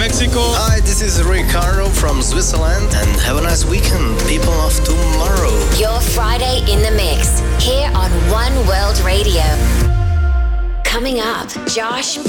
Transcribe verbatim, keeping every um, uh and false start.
Mexico. Hi, this is Ricardo from Switzerland, and have a nice weekend, people of tomorrow. Your Friday in the Mix, here on One World Radio. Coming up, Josh